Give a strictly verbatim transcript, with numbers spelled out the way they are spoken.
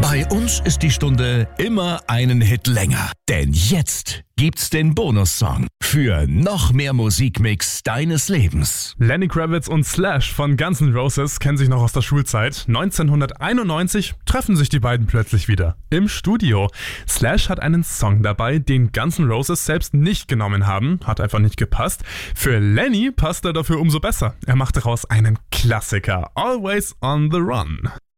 Bei uns ist die Stunde immer einen Hit länger. Denn jetzt gibt's den Bonussong für noch mehr Musikmix deines Lebens. Lenny Kravitz und Slash von Guns N' Roses kennen sich noch aus der Schulzeit. neunzehnhunderteinundneunzig treffen sich die beiden plötzlich wieder im Studio. Slash hat einen Song dabei, den Guns N' Roses selbst nicht genommen haben. Hat einfach nicht gepasst. Für Lenny passt er dafür umso besser. Er macht daraus einen Klassiker. Always on the Run.